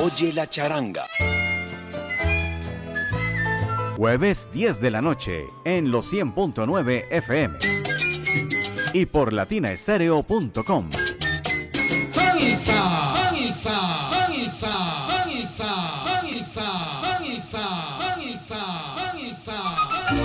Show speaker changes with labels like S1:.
S1: Oye la charanga.
S2: Jueves 10 de la noche en los 100.9 FM y por latinaestereo.com.
S3: Salsa, salsa, salsa, salsa, salsa, salsa, salsa, salsa.